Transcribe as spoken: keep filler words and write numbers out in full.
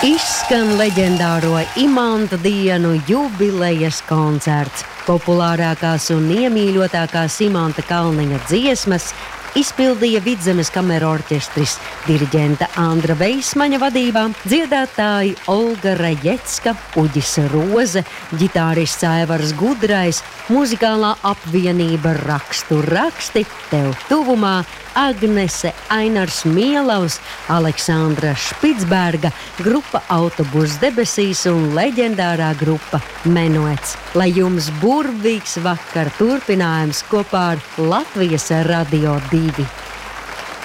Izskan leģendāro Imanta dienu jubilejas koncerts. Populārākās un iemīļotākās Imanta Kalniņa dziesmas izpildīja Vidzemes kameru orķestris, diriģenta Andra Veismaņa vadībā, dziedātāji Olga Rajecka, Uģis Roze, ģitārists Aivars Gudrais, muzikālā apvienība Rakstu raksti, Tev tuvumā, Agnese, Ainars Mielavs, Aleksandra Špicberga, grupa Autobus debesīs un leģendārā grupa Menuets. Lai jums burvīgs vakar turpinājums kopā ar Latvijas Radio divi.